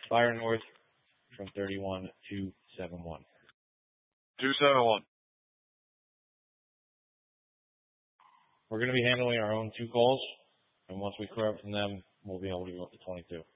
Fire North from 31271. 271. We're going to be handling our own 2 calls, and once we clear up from them, we'll be able to go up to 22.